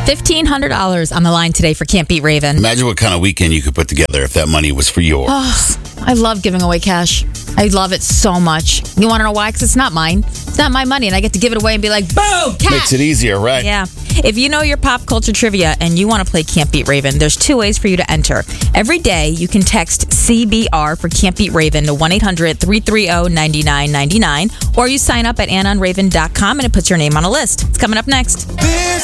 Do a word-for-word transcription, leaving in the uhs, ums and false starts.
fifteen hundred dollars on the line today for Can't Beat Raven. Imagine what kind of weekend you could put together if that money was for yours. Oh, I love giving away cash. I love it so much. You want to know why? Because it's not mine. It's not my money, and I get to give it away and be like, boom, cash. Makes it easier, right? Yeah. If you know your pop culture trivia and you want to play Can't Beat Raven, there's two ways for you to enter. Every day, you can text C B R for Can't Beat Raven to one eight hundred three three zero nine nine nine nine, or you sign up at anon raven dot com and it puts your name on a list. It's coming up next.